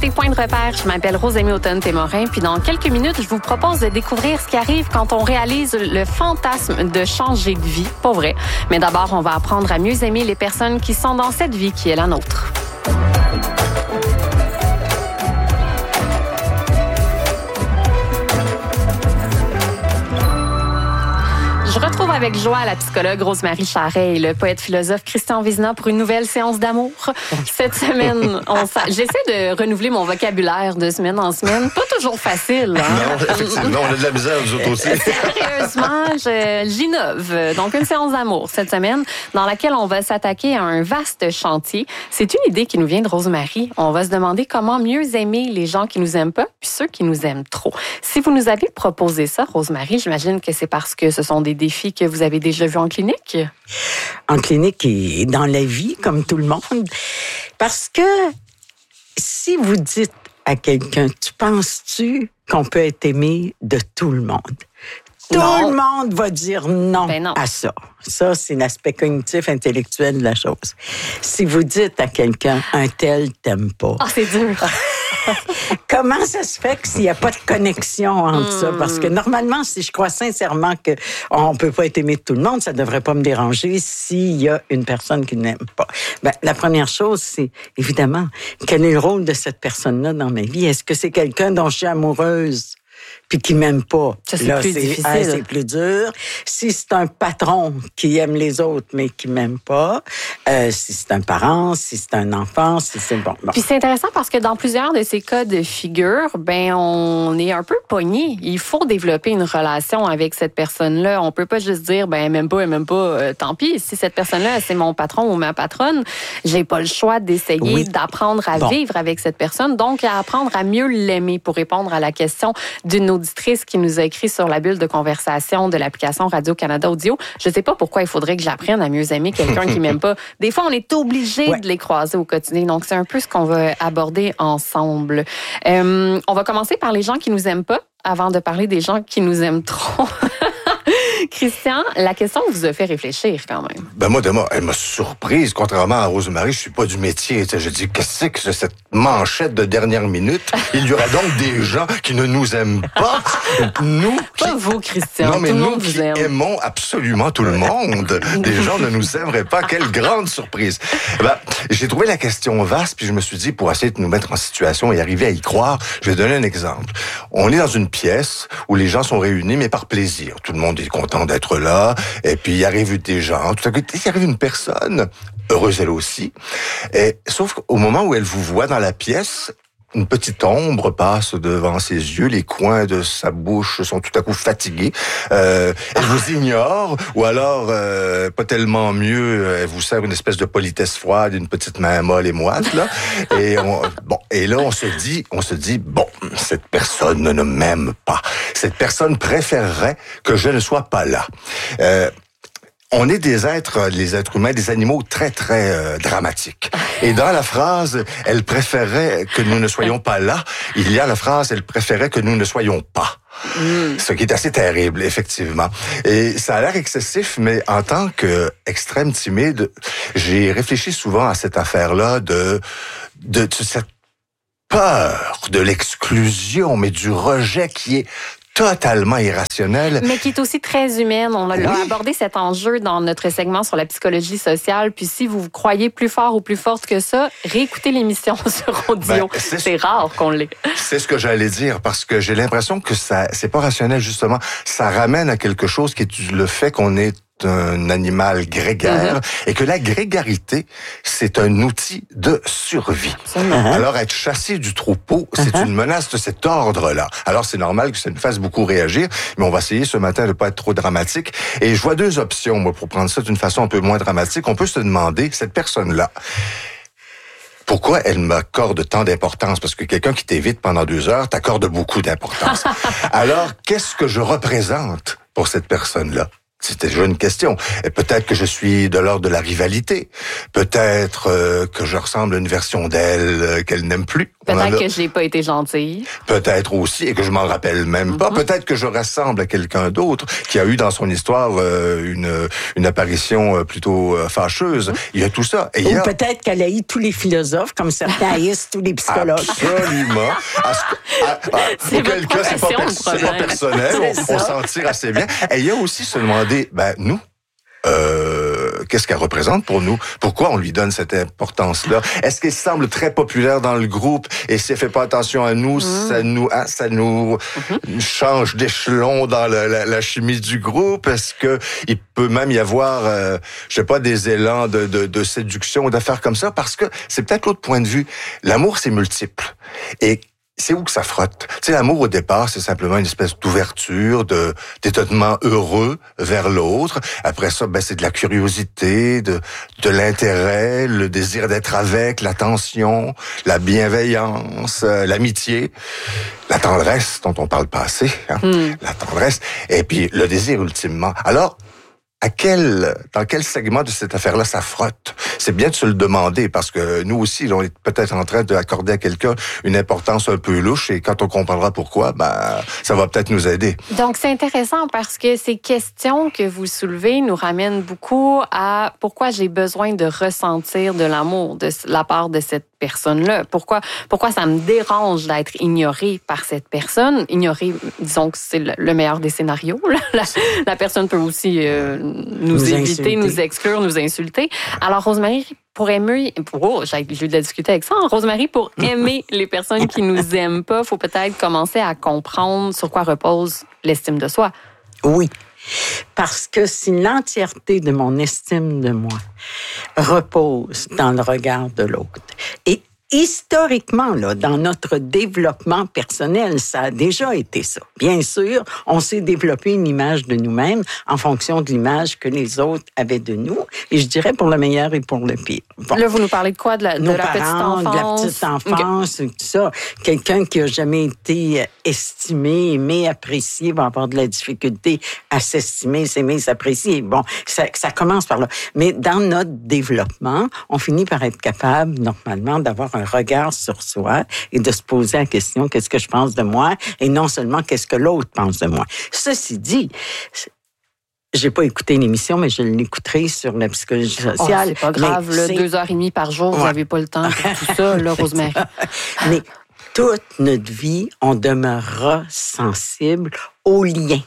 écoutez Point de repère. Je m'appelle Rosémie Automne-Témorin. Puis dans quelques minutes, je vous propose de découvrir ce qui arrive quand on réalise le fantasme de changer de vie. Pas vrai. Mais d'abord, on va apprendre à mieux aimer les personnes qui sont dans cette vie qui est la nôtre. Je retrouve avec joie la psychologue Rosemary Charret et le poète-philosophe Christian Vézina pour une nouvelle séance d'amour. Cette semaine, j'essaie de renouveler mon vocabulaire de semaine en semaine. Pas toujours facile. Hein? Non, effectivement, on a de la misère, nous autres aussi. Sérieusement, j'innove. Donc, une séance d'amour cette semaine dans laquelle on va s'attaquer à un vaste chantier. C'est une idée qui nous vient de Rosemary. On va se demander comment mieux aimer les gens qui nous aiment pas puis ceux qui nous aiment trop. Si vous nous avez proposé ça, Rosemary, j'imagine que c'est parce que ce sont des défis que vous avez déjà vus en clinique? En clinique et dans la vie, comme tout le monde. Parce que si vous dites à quelqu'un, tu penses-tu qu'on peut être aimé de tout le monde? Tout le monde va dire non, à ça. Ça, c'est l'aspect cognitif, intellectuel de la chose. Si vous dites à quelqu'un, un tel t'aime pas. Ah, c'est dur. Comment ça se fait s'il n'y a pas de connexion entre ça? Parce que normalement, si je crois sincèrement qu'on ne peut pas être aimé de tout le monde, ça ne devrait pas me déranger s'il y a une personne qui n'aime pas. Ben, la première chose, c'est évidemment, quel est le rôle de cette personne-là dans ma vie? Est-ce que c'est quelqu'un dont je suis amoureuse? Puis qui m'aime pas. Ça, c'est plus difficile. C'est plus dur. Si c'est un patron qui aime les autres, mais qui m'aime pas, si c'est un parent, si c'est un enfant, si c'est bon. Puis c'est intéressant parce que dans plusieurs de ces cas de figure, on est un peu pogné. Il faut développer une relation avec cette personne-là. On peut pas juste dire, elle m'aime pas, tant pis. Si cette personne-là, c'est mon patron ou ma patronne, j'ai pas le choix d'essayer d'apprendre à vivre avec cette personne. Donc, à apprendre à mieux l'aimer pour répondre à la question d'une auditrice qui nous a écrit sur la bulle de conversation de l'application Radio-Canada Audio. Je sais pas pourquoi il faudrait que j'apprenne à mieux aimer quelqu'un qui m'aime pas. Des fois, on est obligé de les croiser au quotidien. Donc, c'est un peu ce qu'on va aborder ensemble. On va commencer par les gens qui nous aiment pas avant de parler des gens qui nous aiment trop. Christian, la question vous a fait réfléchir quand même. Moi, elle m'a surprise. Contrairement à Rosemary, je suis pas du métier. Je dis, qu'est-ce que c'est cette manchette de dernière minute? Il y aura donc des gens qui ne nous aiment pas. Nous pas vous, Christian. Non, mais tout le nous monde qui vous aime. aimons absolument tout le monde. Des gens ne nous aimeraient pas. Quelle grande surprise. J'ai trouvé la question vaste, puis je me suis dit, pour essayer de nous mettre en situation et arriver à y croire, je vais donner un exemple. On est dans une pièce où les gens sont réunis, mais par plaisir. Tout le monde est content d'être là, et puis il arrive des gens, tout à coup, il arrive une personne, heureuse elle aussi, sauf qu'au moment où elle vous voit dans la pièce, une petite ombre passe devant ses yeux, les coins de sa bouche sont tout à coup fatigués, elle vous ignore, ou alors, pas tellement mieux, elle vous sert une espèce de politesse froide, une petite main molle et moite, là, et là on se dit, cette personne ne m'aime pas, cette personne préférerait que je ne sois pas là. On est les êtres humains, des animaux très, très dramatiques. Et dans la phrase « elle préférait que nous ne soyons pas là », il y a la phrase « elle préférait que nous ne soyons pas ». Ce qui est assez terrible, effectivement. Et ça a l'air excessif, mais en tant qu'extrême timide, j'ai réfléchi souvent à cette affaire-là de cette peur de l'exclusion, mais du rejet qui est totalement irrationnel. Mais qui est aussi très humaine. On a abordé cet enjeu dans notre segment sur la psychologie sociale. Puis si vous croyez plus fort ou plus forte que ça, réécoutez l'émission sur audio. C'est rare qu'on l'ait. C'est ce que j'allais dire, parce que j'ai l'impression que c'est pas rationnel, justement. Ça ramène à quelque chose qui est le fait qu'on est un animal grégaire et que la grégarité, c'est un outil de survie. Alors, être chassé du troupeau, c'est une menace de cet ordre-là. Alors, c'est normal que ça nous fasse beaucoup réagir, mais on va essayer ce matin de pas être trop dramatique. Et je vois deux options, moi, pour prendre ça d'une façon un peu moins dramatique. On peut se demander, cette personne-là, pourquoi elle m'accorde tant d'importance? Parce que quelqu'un qui t'évite pendant 2 heures t'accorde beaucoup d'importance. Alors, qu'est-ce que je représente pour cette personne-là? C'était déjà une question. Et peut-être que je suis de l'ordre de la rivalité. Peut-être que je ressemble à une version d'elle qu'elle n'aime plus. Peut-être que je n'ai pas été gentille. Peut-être aussi, et que je m'en rappelle même pas. Peut-être que je ressemble à quelqu'un d'autre qui a eu dans son histoire une apparition plutôt fâcheuse. Il y a tout ça. Et peut-être qu'elle a eu tous les philosophes, comme certains haïssent tous les psychologues. Absolument. Auquel cas, c'est pas personnel. On s'en tire assez bien. Et il y a aussi se demander, nous, qu'est-ce qu'elle représente pour nous? Pourquoi on lui donne cette importance-là? Est-ce qu'elle semble très populaire dans le groupe et si elle fait pas attention à nous, ça nous change d'échelon dans la chimie du groupe? Est-ce que il peut même y avoir, des élans de séduction ou d'affaires comme ça? Parce que c'est peut-être l'autre point de vue. L'amour, c'est multiple. Et c'est où que ça frotte? Tu sais, l'amour, au départ, c'est simplement une espèce d'ouverture, d'étonnement heureux vers l'autre. Après ça, c'est de la curiosité, de l'intérêt, le désir d'être avec, l'attention, la bienveillance, l'amitié, la tendresse dont on parle pas assez, la tendresse, et puis le désir ultimement. Alors, dans quel segment de cette affaire-là ça frotte? C'est bien de se le demander parce que nous aussi, on est peut-être en train d'accorder à quelqu'un une importance un peu louche et quand on comprendra pourquoi, ça va peut-être nous aider. Donc, c'est intéressant parce que ces questions que vous soulevez nous ramènent beaucoup à pourquoi j'ai besoin de ressentir de l'amour de la part de cette personne-là. Pourquoi ça me dérange d'être ignorée par cette personne? Ignorée, disons que c'est le meilleur des scénarios. La personne peut aussi nous éviter, insulter. Nous exclure, nous insulter. Alors, Rosemary, pour aimer... j'ai eu de la discuter avec ça. Rosemary, pour aimer les personnes qui nous aiment pas, il faut peut-être commencer à comprendre sur quoi repose l'estime de soi. Oui. Parce que si l'entièreté de mon estime de moi repose dans le regard de l'autre, et historiquement, dans notre développement personnel, ça a déjà été ça. Bien sûr, on s'est développé une image de nous-mêmes en fonction de l'image que les autres avaient de nous, et je dirais pour le meilleur et pour le pire. Bon. Là, vous nous parlez de quoi? De la petite enfance? De la petite enfance, tout ça. Quelqu'un qui a jamais été estimé, aimé, apprécié, va avoir de la difficulté à s'estimer, s'aimer, s'apprécier. Bon, ça commence par là. Mais dans notre développement, on finit par être capable, normalement, d'avoir un regard sur soi et de se poser la question, qu'est-ce que je pense de moi? Et non seulement, qu'est-ce que l'autre pense de moi? Ceci dit, j'ai pas écouté l'émission, mais je l'écouterai sur la psychologie sociale. C'est pas grave, 2h30 par jour, vous n'avez pas le temps pour tout ça, Rosemary. Mais toute notre vie, on demeurera sensible aux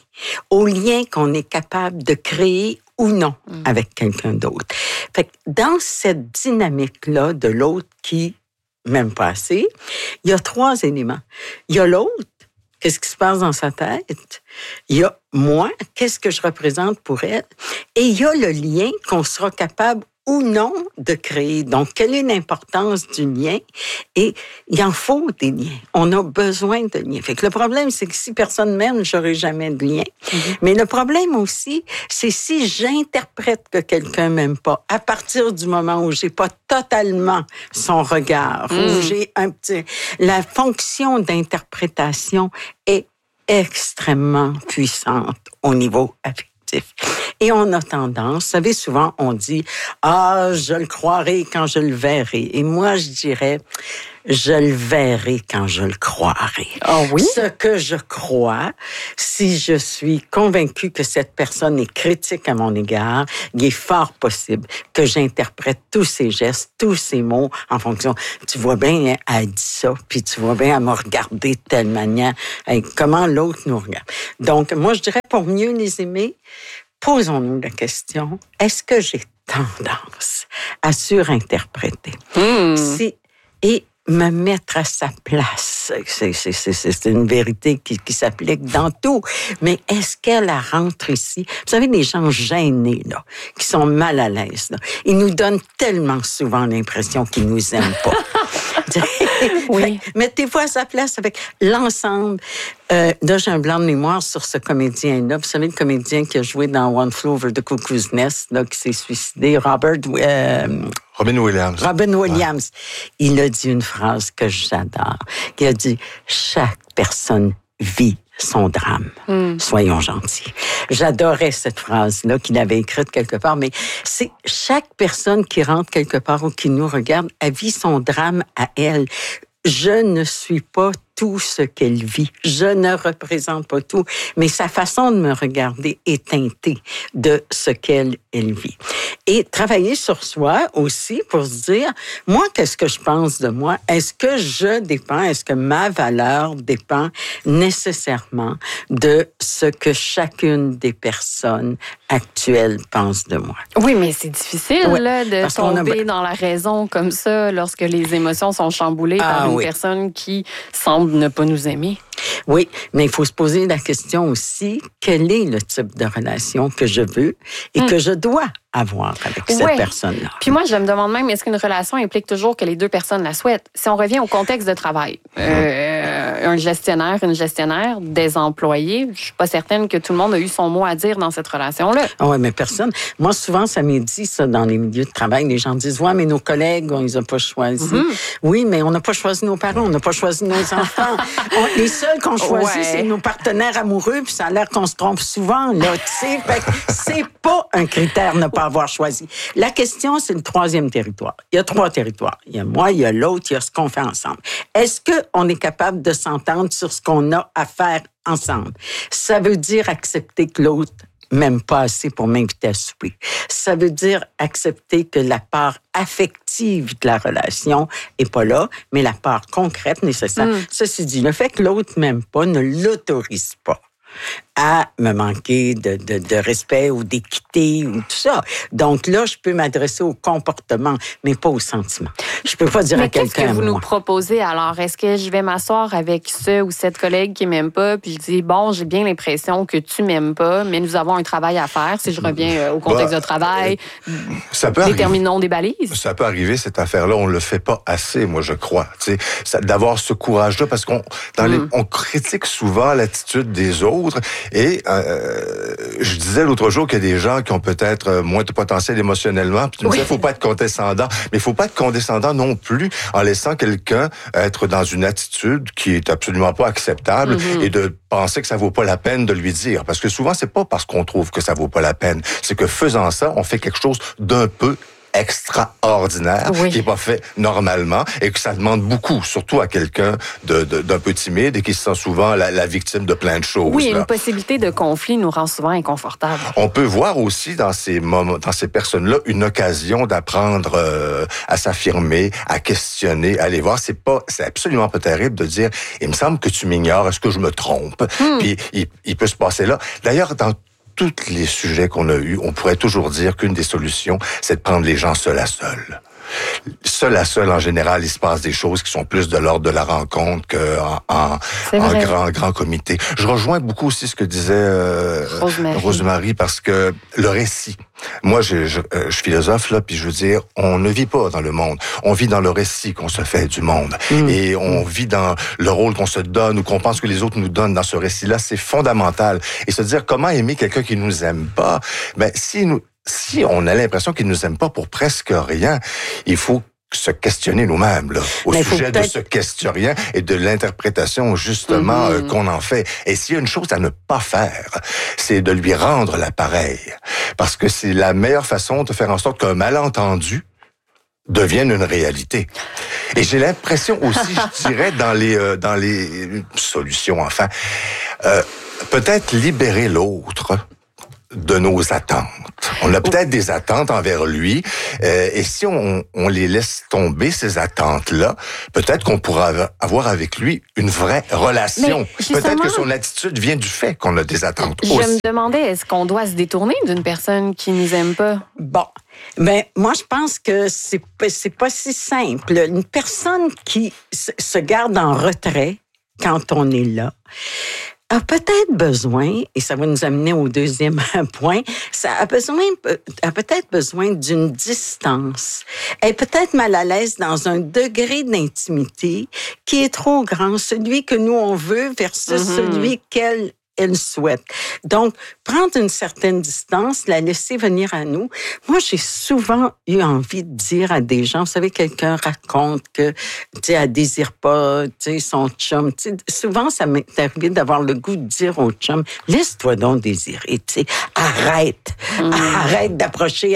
liens qu'on est capable de créer ou non avec quelqu'un d'autre. Fait que dans cette dynamique-là de l'autre qui m'aime pas assez, il y a 3 éléments. Il y a l'autre, qu'est-ce qui se passe dans sa tête? Il y a moi, qu'est-ce que je représente pour elle? Et il y a le lien qu'on sera capable ou non de créer. Donc, quelle est l'importance du lien? Et il en faut des liens. On a besoin de liens. Fait que le problème, c'est que si personne m'aime, j'aurai jamais de lien. Mais le problème aussi, c'est si j'interprète que quelqu'un m'aime pas, à partir du moment où j'ai pas totalement son regard, où j'ai la fonction d'interprétation est extrêmement puissante au niveau affectif. Et on a tendance, vous savez, souvent on dit « Ah, je le croirai quand je le verrai ». Et moi, je dirais « Je le verrai quand je le croirai ». Ah oui? Ce que je crois, si je suis convaincue que cette personne est critique à mon égard, il est fort possible que j'interprète tous ses gestes, tous ses mots en fonction. Tu vois bien, elle dit ça, puis tu vois bien, elle m'a regardé de telle manière. Comment l'autre nous regarde. Donc, moi, je dirais, pour mieux les aimer, posons-nous la question, est-ce que j'ai tendance à surinterpréter? Et me mettre à sa place. C'est une vérité qui s'applique dans tout. Mais est-ce qu'elle rentre ici? Vous savez, les gens gênés, là, qui sont mal à l'aise, là, ils nous donnent tellement souvent l'impression qu'ils nous aiment pas. Oui. Mettez-vous à sa place avec l'ensemble. Là, j'ai un blanc de mémoire sur ce comédien-là. Vous savez, le comédien qui a joué dans One Flew Over the Cuckoo's Nest, là, qui s'est suicidé, Robin Williams. Ouais. Il a dit une phrase que j'adore. Il a dit « Chaque personne vit son drame. Soyons gentils. J'adorais cette phrase-là qu'il avait écrite quelque part, mais c'est chaque personne qui rentre quelque part ou qui nous regarde, elle vit son drame à elle. Je ne suis pas tout ce qu'elle vit. Je ne représente pas tout, mais sa façon de me regarder est teintée de ce qu'elle vit. Et travailler sur soi aussi pour se dire, moi, qu'est-ce que je pense de moi? Est-ce que je dépends, est-ce que ma valeur dépend nécessairement de ce que chacune des personnes actuelles pense de moi? Oui, mais c'est difficile là, de tomber dans la raison comme ça lorsque les émotions sont chamboulées par une personne qui semble ne pas nous aimer. Oui, mais il faut se poser la question aussi, quel est le type de relation que je veux et que je dois avoir avec cette personne-là? Puis moi, je me demande même, est-ce qu'une relation implique toujours que les deux personnes la souhaitent? Si on revient au contexte de travail, un gestionnaire, une gestionnaire, des employés, je suis pas certaine que tout le monde a eu son mot à dire dans cette relation-là. Oui, mais personne. Moi, souvent, ça m'est dit, ça, dans les milieux de travail, les gens disent, ouais, mais nos collègues, on les a pas choisis. Oui, mais on n'a pas choisi nos parents, on n'a pas choisi nos enfants. Les seuls qu'on choisit, c'est nos partenaires amoureux, puis ça a l'air qu'on se trompe souvent, là, tu sais. Fait que c'est pas un critère ne pas avoir choisi. La question, c'est le troisième territoire. Il y a 3 territoires. Il y a moi, il y a l'autre, il y a ce qu'on fait ensemble. Est-ce qu'on est capable de s'entendre sur ce qu'on a à faire ensemble? Ça veut dire accepter que l'autre m'aime pas assez pour m'inviter à souper. Ça veut dire accepter que la part affective de la relation est pas là, mais la part concrète nécessaire. Ceci dit, le fait que l'autre m'aime pas ne l'autorise pas à me manquer de respect ou d'équité ou tout ça. Donc là, je peux m'adresser au comportement, mais pas au sentiment. Je peux pas dire à quelqu'un... Qu'est-ce que vous nous proposez alors? Est-ce que je vais m'asseoir avec ce ou cette collègue qui m'aime pas, puis je dis, bon, j'ai bien l'impression que tu m'aimes pas, mais nous avons un travail à faire, si je reviens au contexte de travail, déterminons des balises? Ça peut arriver, cette affaire-là, on le fait pas assez, moi, je crois. D'avoir ce courage-là, parce qu'on on critique souvent l'attitude des autres. Et je disais l'autre jour qu'il y a des gens qui ont peut-être moins de potentiel émotionnellement. Puis tu me disais, faut pas être condescendant. Mais il faut pas être condescendant non plus en laissant quelqu'un être dans une attitude qui est absolument pas acceptable et de penser que ça vaut pas la peine de lui dire. Parce que souvent, c'est pas parce qu'on trouve que ça vaut pas la peine. C'est que faisant ça, on fait quelque chose d'un peu extraordinaire, qui n'est pas fait normalement et que ça demande beaucoup, surtout à quelqu'un d'un peu timide et qui se sent souvent la victime de plein de choses. Oui, une possibilité de conflit nous rend souvent inconfortables. On peut voir aussi dans ces moments, dans ces personnes-là, une occasion d'apprendre à s'affirmer, à questionner, à aller voir. C'est absolument pas terrible de dire, il me semble que tu m'ignores, est-ce que je me trompe? Puis il peut se passer là. D'ailleurs, dans tous les sujets qu'on a eus, on pourrait toujours dire qu'une des solutions, c'est de prendre les gens seul à seul. Seul à seul, en général, il se passe des choses qui sont plus de l'ordre de la rencontre qu'en grand comité. Je rejoins beaucoup aussi ce que disait Rosemary, parce que le récit. Moi, je suis philosophe, là, puis je veux dire, on ne vit pas dans le monde. On vit dans le récit qu'on se fait du monde. Et on vit dans le rôle qu'on se donne ou qu'on pense que les autres nous donnent dans ce récit-là. C'est fondamental. Et se dire comment aimer quelqu'un qui nous aime pas, si on a l'impression qu'il nous aime pas pour presque rien, il faut se questionner nous-mêmes, là, au sujet de ce question-rien et de l'interprétation, justement, qu'on en fait. Et s'il y a une chose à ne pas faire, c'est de lui rendre l'appareil. Parce que c'est la meilleure façon de faire en sorte qu'un malentendu devienne une réalité. Et j'ai l'impression aussi, je dirais, dans les solutions, enfin, peut-être libérer l'autre de nos attentes. On a peut-être des attentes envers lui, et si on les laisse tomber, ces attentes-là, peut-être qu'on pourra avoir avec lui une vraie relation. Peut-être que son attitude vient du fait qu'on a des attentes aussi. Je me demandais, est-ce qu'on doit se détourner d'une personne qui nous aime pas? Bon. Ben, moi, je pense que c'est pas si simple. Une personne qui se garde en retrait quand on est là, a peut-être besoin, et ça va nous amener au deuxième point, a peut-être besoin d'une distance. Elle est peut-être mal à l'aise dans un degré d'intimité qui est trop grand, celui que nous on veut versus celui qu'elle elle souhaite. Donc, prendre une certaine distance, la laisser venir à nous. Moi, j'ai souvent eu envie de dire à des gens, vous savez, quelqu'un raconte que, tu sais, elle désire pas, tu sais, son chum. Tu sais, souvent, ça m'est arrivé d'avoir le goût de dire au chum, laisse-toi donc désirer, tu sais, arrête. Arrête d'approcher.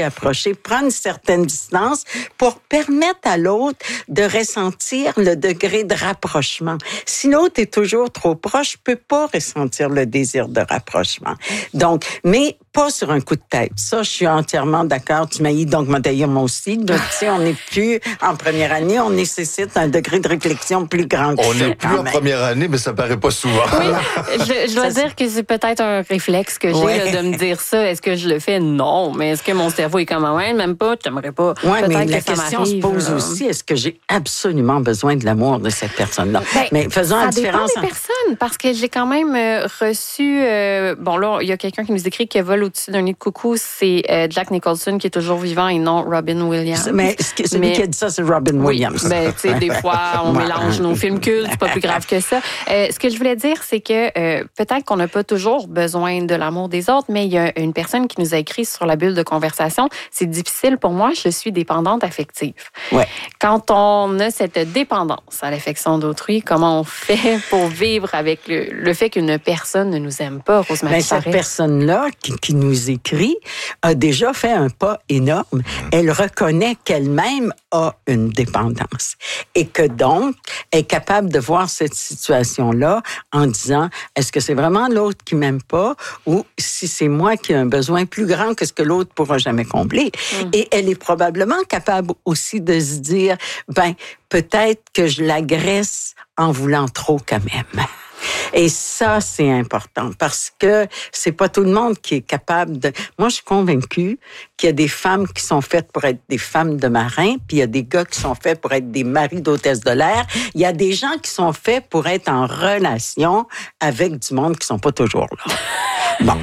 Prends une certaine distance pour permettre à l'autre de ressentir le degré de rapprochement. Si l'autre est toujours trop proche, je peux pas ressentir le désir de rapprochement. Donc, mais pas sur un coup de tête. Ça, je suis entièrement d'accord. Tu m'as dit, donc, d'ailleurs, moi aussi. Donc, tu sais, on n'est plus en première année. On nécessite un degré de réflexion plus grand que ça. On n'est plus en première année, mais ça paraît pas souvent. Oui, je dois dire que c'est peut-être un réflexe que j'ai là, de me dire ça. Est-ce que je le fais? Non. Mais est-ce que mon cerveau est comme même pas? T'aimerais pas. Oui, mais que la ça question m'arrive, se pose aussi, est-ce que j'ai absolument besoin de l'amour de cette personne-là? Mais faisons la différence. Ça dépend des personnes, parce que j'ai quand même reçu... bon, là, il y a quelqu'un qui nous écrit qu'elle vole au-dessus d'un nid de coucou. C'est Jack Nicholson qui est toujours vivant et non Robin Williams. Mais celui qui a dit ça, c'est Robin Williams. Oui, ben, tu sais, des fois, on mélange nos films cultes, c'est pas plus grave que ça. Ce que je voulais dire, c'est que peut-être qu'on n'a pas toujours besoin de l'amour des autres, mais il y a une personne qui nous a écrit sur la bulle de conversation, c'est difficile pour moi, je suis dépendante affective. Ouais. Quand on a cette dépendance à l'affection d'autrui, comment on fait pour vivre avec le fait qu'une personne ne nous aime pas, Rosemary Charest? Cette personne-là qui nous écrit a déjà fait un pas énorme. Elle reconnaît qu'elle-même a une dépendance et que donc est capable de voir cette situation-là en disant, est-ce que c'est vraiment l'autre qui m'aime pas ou si c'est moi qui ai un besoin plus grand que ce que l'autre pourra jamais combler. Et elle est probablement capable aussi de se dire, peut-être que je l'agresse en voulant trop quand même. Et ça, c'est important parce que c'est pas tout le monde qui est capable de... Moi, je suis convaincue qu'il y a des femmes qui sont faites pour être des femmes de marins, puis il y a des gars qui sont faits pour être des maris d'hôtesses de l'air. Il y a des gens qui sont faits pour être en relation avec du monde qui sont pas toujours là. Bon.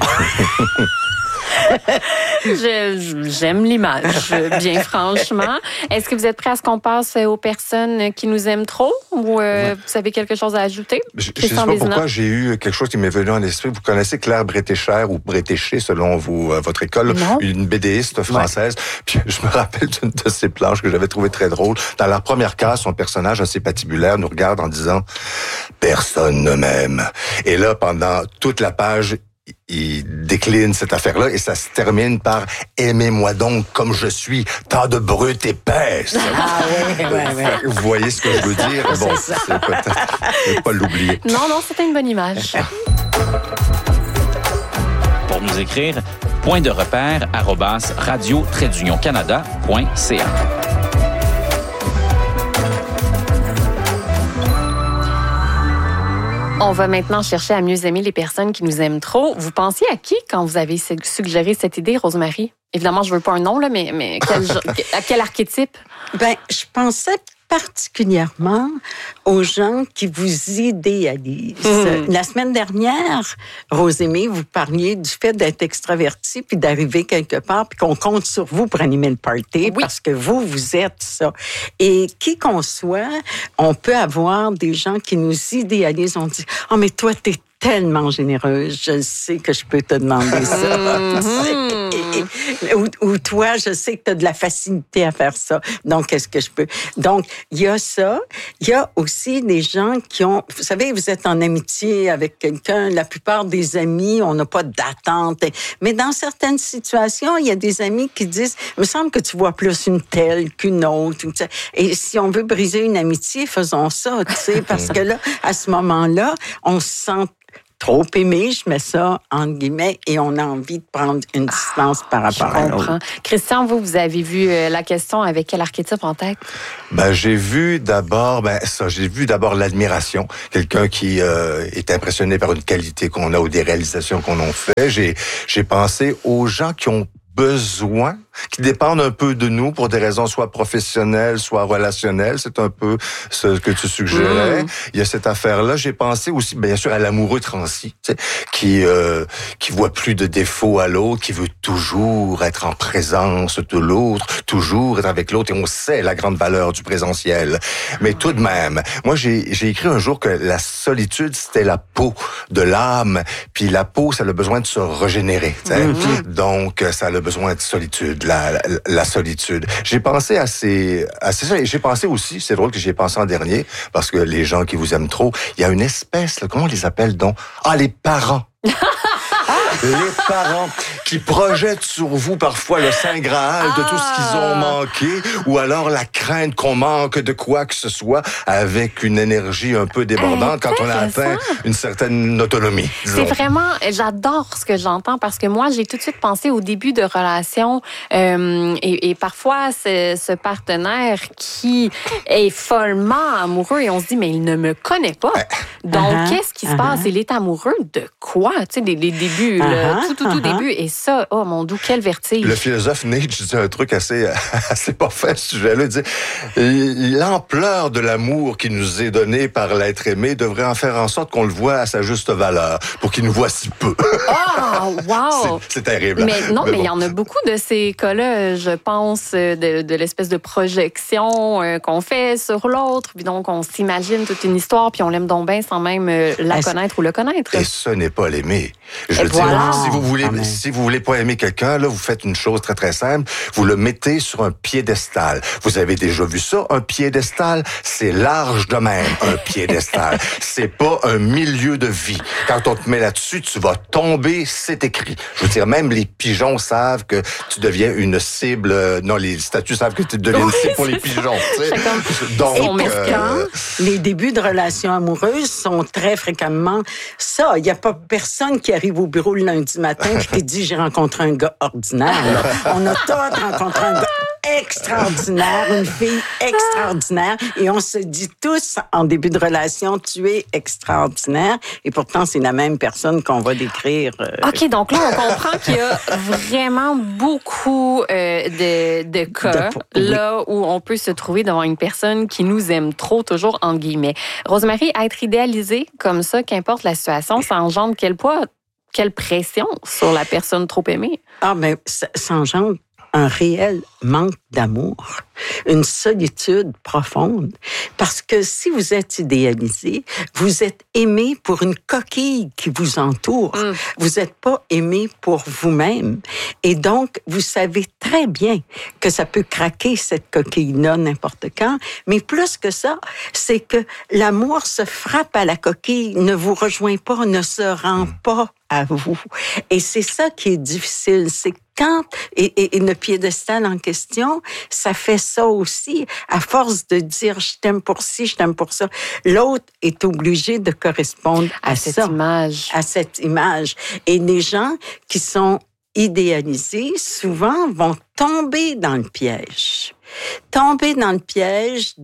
J'aime l'image, bien franchement. Est-ce que vous êtes prêts à ce qu'on passe aux personnes qui nous aiment trop ou vous avez quelque chose à ajouter? Je ne sais pas pourquoi j'ai eu quelque chose qui m'est venu en esprit. Vous connaissez Claire Bretécher ou Bretéché selon votre école, une BDiste française. Puis je me rappelle d'une de ses planches que j'avais trouvée très drôle. Dans la première case, son personnage assez patibulaire nous regarde en disant « Personne ne m'aime ». Et là, pendant toute la page, il décline cette affaire-là et ça se termine par « Aimez-moi donc comme je suis, tant de brute épaisse ». Vous voyez ce que je veux dire? Bon, c'est peut-être... Je ne pas l'oublier. Non, c'était une bonne image. Pour nous écrire, point de repère @radio-canada.ca. On va maintenant chercher à mieux aimer les personnes qui nous aiment trop. Vous pensiez à qui quand vous avez suggéré cette idée, Rosemary? Évidemment, je veux pas un nom, là, mais à quel archétype? Je pensais particulièrement aux gens qui vous idéalisent. La semaine dernière, Rosémie, vous parliez du fait d'être extraverti puis d'arriver quelque part puis qu'on compte sur vous pour animer le party parce que vous êtes ça. Et qui qu'on soit, on peut avoir des gens qui nous idéalisent. On dit, « Oh, mais toi, t'es tellement généreuse, je sais que je peux te demander ça. Ou toi, je sais que tu as de la facilité à faire ça. Donc, est-ce que je peux? Donc, il y a ça. Il y a aussi des gens qui ont... Vous savez, vous êtes en amitié avec quelqu'un. La plupart des amis, on n'a pas d'attente. Mais dans certaines situations, il y a des amis qui disent, il me semble que tu vois plus une telle qu'une autre. Et si on veut briser une amitié, faisons ça, tu sais, parce que là, à ce moment-là, on se sent trop aimé, je mets ça entre guillemets, et on a envie de prendre une distance par rapport à l'autre. Christian, vous avez vu la question avec quel archétype en tête? J'ai vu d'abord l'admiration. Quelqu'un qui est impressionné par une qualité qu'on a ou des réalisations qu'on a fait. J'ai pensé aux gens qui ont besoins qui dépendent un peu de nous pour des raisons soit professionnelles, soit relationnelles. C'est un peu ce que tu suggérais. Il y a cette affaire-là. J'ai pensé aussi, bien sûr, à l'amoureux transi, tu sais, qui voit plus de défauts à l'autre, qui veut toujours être en présence de l'autre, toujours être avec l'autre. Et on sait la grande valeur du présentiel. Mais tout de même, moi, j'ai écrit un jour que la solitude, c'était la peau de l'âme. Puis la peau, ça a besoin de se régénérer. Tu sais. Donc, ça a besoin de solitude, la solitude. J'ai pensé à ça. Et j'ai pensé aussi, c'est drôle que j'y ai pensé en dernier, parce que les gens qui vous aiment trop, il y a une espèce, là, comment on les appelle donc? Ah, les parents. Les parents qui projettent sur vous parfois le Saint Graal de tout ce qu'ils ont manqué, ou alors la crainte qu'on manque de quoi que ce soit, avec une énergie un peu débordante quand on a atteint une certaine autonomie. C'est vraiment, j'adore ce que j'entends, parce que moi, j'ai tout de suite pensé au début de relation, et parfois ce partenaire qui est follement amoureux, et on se dit, mais il ne me connaît pas. Donc, qu'est-ce qui se passe? Il est amoureux de quoi? Tu sais, les débuts, tout début. Et ça, oh mon Dieu, quel vertige. Le philosophe Nietzsche dit un truc assez pas fait, ce sujet-là. Il dit, l'ampleur de l'amour qui nous est donné par l'être aimé devrait en faire en sorte qu'on le voit à sa juste valeur, pour qu'il nous voit si peu. Oh, wow! C'est terrible. Mais non, mais il y en a beaucoup de ces cas-là, je pense, de l'espèce de projection qu'on fait sur l'autre, puis donc on s'imagine toute une histoire, puis on l'aime donc bien sans même la connaître ou le connaître. Et ce n'est pas l'aimer. Je veux dire, si vous voulez pas aimer quelqu'un, là, vous faites une chose très, très simple. Vous le mettez sur un piédestal. Vous avez déjà vu ça, un piédestal? C'est large de même, un piédestal. C'est pas un milieu de vie. Quand on te met là-dessus, tu vas tomber, c'est écrit. Je veux dire, même les pigeons savent que tu deviens une cible. Non, les statues savent que tu deviens une cible pour les pigeons. Tu sais. Donc, les débuts de relations amoureuses sont très fréquemment ça. Il n'y a pas personne qui arrive au bureau le lundi matin et qui dit « j'ai rencontré un gars ordinaire ». On a tous rencontré un gars extraordinaire, une fille extraordinaire, et on se dit tous en début de relation « tu es extraordinaire », et pourtant c'est la même personne qu'on va décrire. OK, donc là, on comprend qu'il y a vraiment beaucoup de cas là où on peut se trouver devant une personne qui nous aime trop, toujours entre guillemets. Rosemary, être idéalisée comme ça, qu'importe la situation, ça engendre quel poids, quelle pression sur la personne trop aimée? Ah, mais ça engendre un réel manque d'amour, une solitude profonde. Parce que si vous êtes idéalisé, vous êtes aimé pour une coquille qui vous entoure. Vous n'êtes pas aimé pour vous-même. Et donc, vous savez très bien que ça peut craquer, cette coquille-là, n'importe quand. Mais plus que ça, c'est que l'amour se frappe à la coquille, ne vous rejoint pas, ne se rend pas à vous. Et c'est ça qui est difficile. C'est quand, et le piédestal en question, ça fait ça aussi. À force de dire « je t'aime pour ci, je t'aime pour ça », l'autre est obligé de correspondre à cette ça, image. à cette image. Et les gens qui sont idéalisés, souvent, vont tomber dans le piège. Tomber dans le piège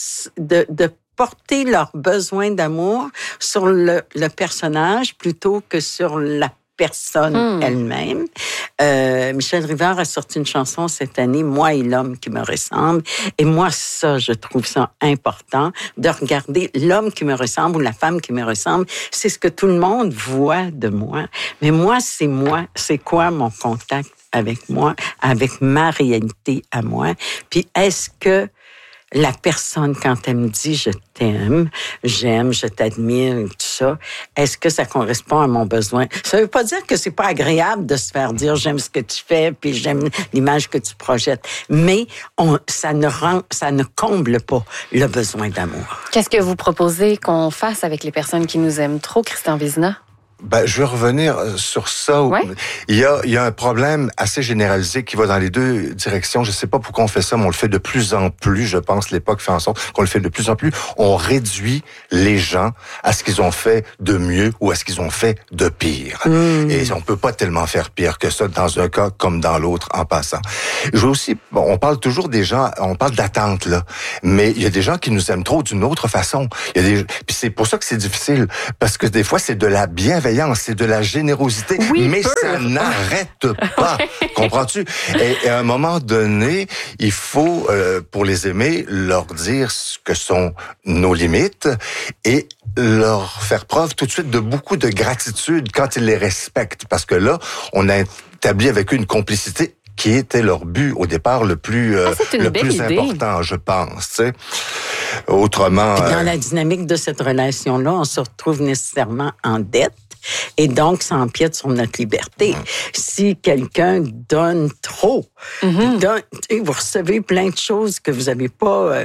de porter leur besoin d'amour sur le personnage plutôt que sur la personne elle-même. Michel Rivard a sorti une chanson cette année, « Moi et l'homme qui me ressemble ». Et moi, ça, je trouve ça important, de regarder l'homme qui me ressemble ou la femme qui me ressemble. C'est ce que tout le monde voit de moi. Mais moi. C'est quoi mon contact avec moi, avec ma réalité à moi? Puis est-ce que la personne, quand elle me dit « je t'aime, j'aime, je t'admire », tout ça, est-ce que ça correspond à mon besoin? Ça veut pas dire que c'est pas agréable de se faire dire « j'aime ce que tu fais, puis j'aime l'image que tu projettes », mais ça ne comble pas le besoin d'amour. Qu'est-ce que vous proposez qu'on fasse avec les personnes qui nous aiment trop, Christian Vézina? Je vais revenir sur ça. Ouais. Il y a un problème assez généralisé qui va dans les deux directions. Je sais pas pourquoi on fait ça, mais on le fait de plus en plus. Je pense que l'époque fait en sorte qu'on le fait de plus en plus. On réduit les gens à ce qu'ils ont fait de mieux ou à ce qu'ils ont fait de pire. Et on peut pas tellement faire pire que ça dans un cas comme dans l'autre en passant. Je veux aussi, on parle toujours des gens, on parle d'attente là, mais il y a des gens qui nous aiment trop d'une autre façon. Puis c'est pour ça que c'est difficile, parce que des fois c'est de la bienveillance bienveillance, c'est de la générosité, Oui, mais pur. ça n'arrête pas. Comprends-tu? Et à un moment donné, il faut, pour les aimer, leur dire ce que sont nos limites et leur faire preuve tout de suite de beaucoup de gratitude quand ils les respectent. Parce que là, on a établi avec eux une complicité qui était leur but au départ le plus important, je pense. Tu sais. Autrement... Dans la dynamique de cette relation-là, on se retrouve nécessairement en dette. Et donc, ça empiète sur notre liberté. Si quelqu'un donne trop, vous recevez plein de choses que vous n'avez pas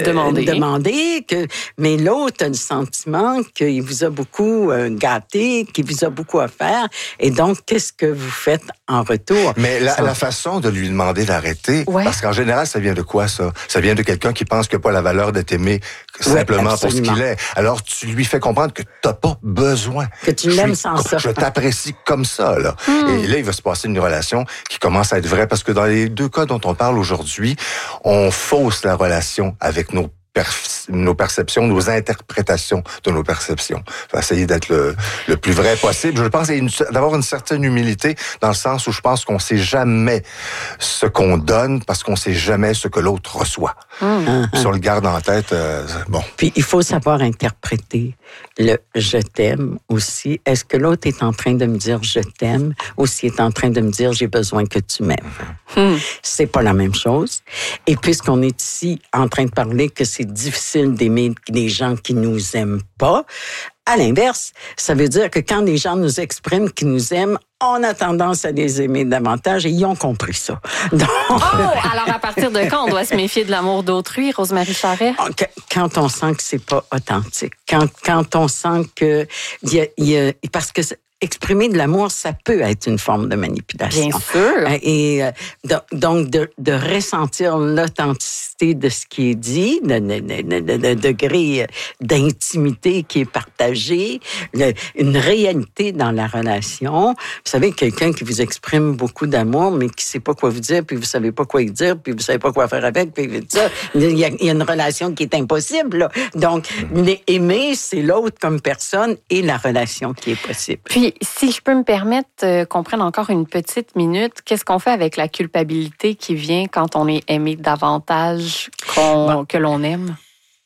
demandé, mais l'autre a le sentiment qu'il vous a beaucoup gâté, qu'il vous a beaucoup offert. Et donc, qu'est-ce que vous faites en retour? Mais la façon de lui demander d'arrêter, parce qu'en général, ça vient de quoi, ça? Ça vient de quelqu'un qui pense qu'il n'a pas la valeur d'être aimé simplement pour ce qu'il est. Alors, tu lui fais comprendre que tu n'as pas besoin. Que tu l'aimes sans ça. Je t'apprécie comme ça, là. Et là, il va se passer une relation qui commence à être vraie, parce que dans les deux cas dont on parle aujourd'hui, on fausse la relation avec nos perceptions, nos interprétations de nos perceptions. Il faut essayer d'être le plus vrai possible. Je pense d'avoir une certaine humilité, dans le sens où je pense qu'on sait jamais ce qu'on donne parce qu'on sait jamais ce que l'autre reçoit. Si on le garde en tête, bon. Puis il faut savoir interpréter le « je t'aime » aussi. Est-ce que l'autre est en train de me dire « je t'aime » ou s'il est en train de me dire « j'ai besoin que tu m'aimes ». C'est pas la même chose. Et puisqu'on est ici en train de parler que c'est difficile d'aimer des gens qui nous aiment pas, à l'inverse, ça veut dire que quand les gens nous expriment qu'ils nous aiment, on a tendance à les aimer davantage et ils ont compris ça. Donc... alors à partir de quand on doit se méfier de l'amour d'autrui, Rosemary Charest? Quand on sent que c'est pas authentique. Quand on sent que... parce que exprimer de l'amour, ça peut être une forme de manipulation. Bien sûr. Et donc, de ressentir l'authenticité de ce qui est dit, le degré d'intimité qui est partagé, une réalité dans la relation. Vous savez, quelqu'un qui vous exprime beaucoup d'amour, mais qui ne sait pas quoi vous dire, puis vous ne savez pas quoi y dire, puis vous ne savez pas quoi faire avec, puis ça, il y a une relation qui est impossible. Là. Donc, aimer, c'est l'autre comme personne et la relation qui est possible. Puis, si je peux me permettre qu'on prenne encore une petite minute, qu'est-ce qu'on fait avec la culpabilité qui vient quand on est aimé davantage que l'on aime?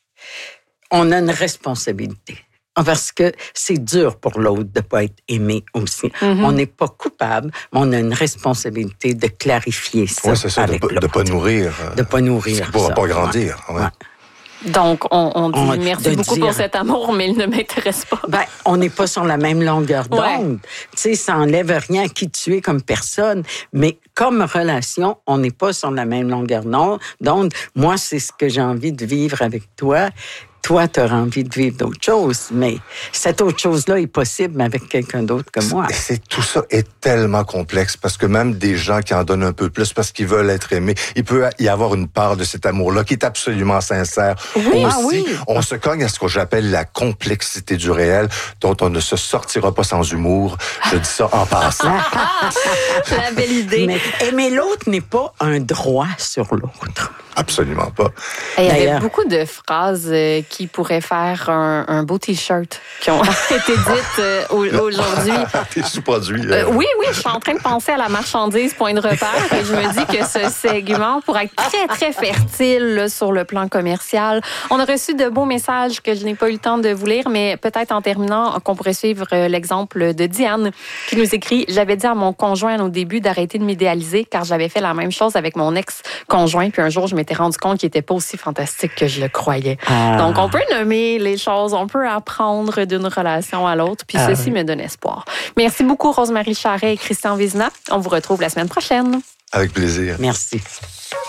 On a une responsabilité. Parce que c'est dur pour l'autre de ne pas être aimé aussi. On n'est pas coupable, mais on a une responsabilité de clarifier ça. Oui, c'est ça, de ne pas nourrir. De ne pas nourrir. Ça ne pourra pas grandir. Ouais. Donc, on dit merci beaucoup pour cet amour, mais il ne m'intéresse pas. Ben, on n'est pas sur la même longueur d'onde. Tu sais, ça n'enlève rien à qui tu es comme personne, mais comme relation, on n'est pas sur la même longueur d'onde. Moi, c'est ce que j'ai envie de vivre avec toi. Toi, tu auras envie de vivre d'autres choses, mais cette autre chose-là est possible avec quelqu'un d'autre que moi. Tout ça est tellement complexe parce que même des gens qui en donnent un peu plus parce qu'ils veulent être aimés, il peut y avoir une part de cet amour-là qui est absolument sincère. Oui, aussi, on se cogne à ce que j'appelle la complexité du réel, dont on ne se sortira pas sans humour. Je dis ça en passant. La belle idée. Mais aimer l'autre n'est pas un droit sur l'autre. Absolument pas. Il y avait beaucoup de phrases qui pourraient faire un beau T-shirt qui ont été dites aujourd'hui. T'es sous-produit. Oui, je suis en train de penser à la marchandise point de repère et je me dis que ce segment pourrait être très, très fertile là, sur le plan commercial. On a reçu de beaux messages que je n'ai pas eu le temps de vous lire, mais peut-être en terminant, qu'on pourrait suivre l'exemple de Diane qui nous écrit « J'avais dit à mon conjoint au début d'arrêter de m'idéaliser car j'avais fait la même chose avec mon ex-conjoint, puis un jour, je m'étais rendu compte qu'il n'était pas aussi fantastique que je le croyais. » Donc, on peut nommer les choses, on peut apprendre d'une relation à l'autre, puis ceci me donne espoir. Merci beaucoup, Rosemary Charest et Christian Vizina. On vous retrouve la semaine prochaine. Avec plaisir. Merci.